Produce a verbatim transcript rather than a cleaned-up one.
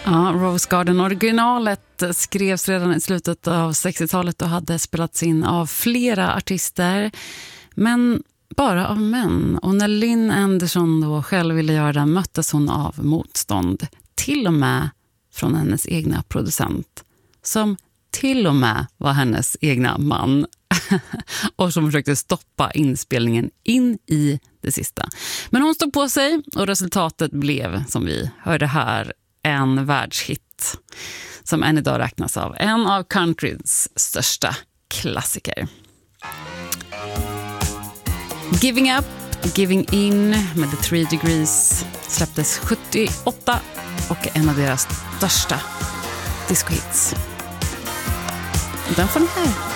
Ja, Rose Garden-originalet skrevs redan i slutet av sextiotalet och hade spelats in av flera artister, men bara av män. Och när Lynn Anderson då själv ville göra den möttes hon av motstånd, till och med från hennes egna producent, som till och med var hennes egna man och som försökte stoppa inspelningen in i det sista. Men hon stod på sig och resultatet blev, som vi hörde här, en världshit som än idag räknas av en av countryns största klassiker. Giving Up, Giving In med The Three Degrees släpptes sjuttioåtta och en av deras största disco-hits. Den får ni här.